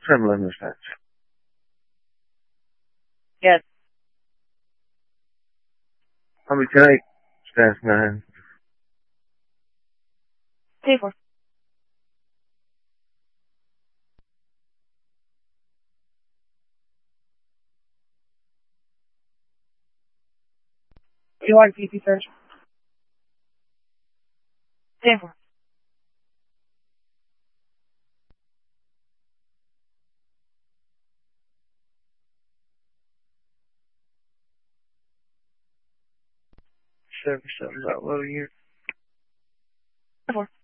Trembling dispatch. Yes. Army 10-8, status 9. 2-4. You want PC search? 10-4. Server 7's not loading here. 4.